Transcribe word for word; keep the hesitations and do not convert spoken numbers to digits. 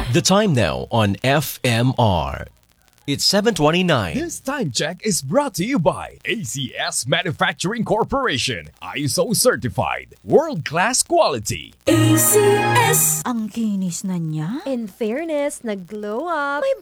The time now on F M R. It's seven twenty-nine. This time check is brought to you by A C S Manufacturing Corporation. I S O certified. World-class quality. A C S! Ang kinis na niya. In fairness, nag-glow up. May